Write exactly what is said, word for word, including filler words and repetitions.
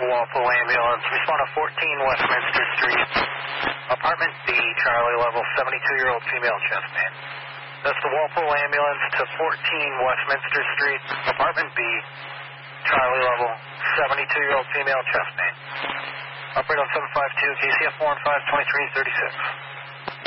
Walpole ambulance. Respond to fourteen Westminster Street. Apartment B, Charlie level, seventy-two-year-old female chest pain. That's the Walpole ambulance to fourteen Westminster Street. Apartment B, Charlie level, seventy-two-year-old female chest pain. Operate on seven five two, K C F four one five, twenty-three thirty-six.